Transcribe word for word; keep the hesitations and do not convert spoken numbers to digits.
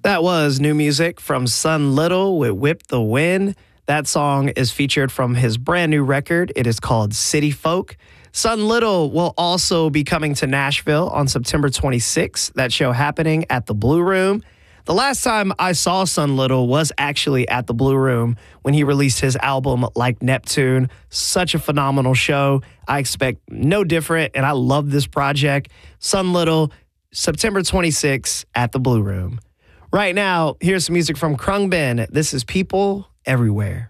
That was new music from Sun Little with Whip the Wind. That song is featured from his brand new record. It is called City Folk. Sun Little will also be coming to Nashville on September twenty-sixth. That show happening at the Blue Room. The last time I saw Sun Little was actually at the Blue Room when he released his album Like Neptune. Such a phenomenal show. I expect no different, and I love this project. Sun Little, September twenty-sixth at the Blue Room. Right now, here's some music from Khruangbin. This is People Everywhere.